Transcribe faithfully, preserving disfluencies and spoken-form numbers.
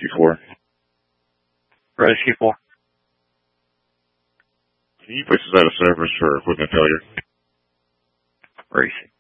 Rescue four. Rescue four. Can you place us out of service for equipment failure? Racing.